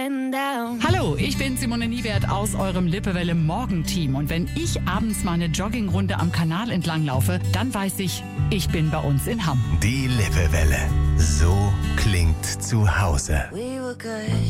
Hallo, ich bin Simone Niewert aus eurem Lippewelle Morgenteam. Und wenn ich abends mal eine Joggingrunde am Kanal entlang laufe, dann weiß ich, ich bin bei uns in Hamm. Die Lippewelle. So klingt zu Hause.